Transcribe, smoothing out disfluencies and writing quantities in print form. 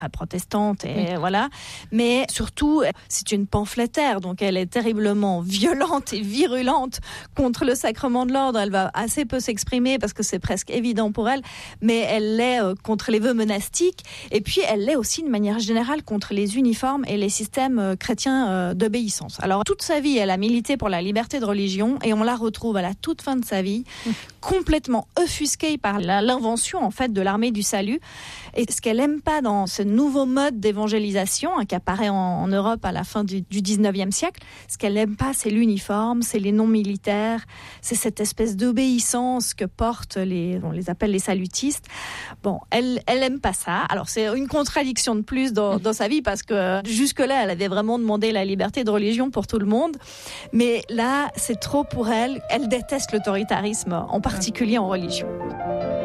protestante et voilà, mais surtout c'est une pamphlétaire, donc elle est terriblement violente et virulente contre le sacrement de l'ordre. Elle va assez peu s'exprimer parce que c'est presque évident pour elle, mais elle l'est contre les vœux monastiques, et puis elle l'est aussi de manière générale contre les uniformes et les systèmes chrétiens d'obéissance. Alors toute sa vie elle a milité pour la liberté de religion, et on la retrouve à la toute fin de sa vie complètement offusquée par l'invention en fait de l'armée du salut. Et ce qu'elle aime pas dans ce nouveau mode d'évangélisation qui apparaît en Europe à la fin du 19e siècle, ce qu'elle aime pas, c'est l'uniforme, c'est les noms militaires, c'est cette espèce d'obéissance que portent on les appelle les salutistes. Bon, elle aime pas ça. Alors c'est une contradiction de plus dans sa vie, parce que jusque-là, elle avait vraiment demandé la liberté de religion pour tout le monde. Mais là, c'est trop pour elle. Elle déteste l'autoritarisme, en particulier en religion.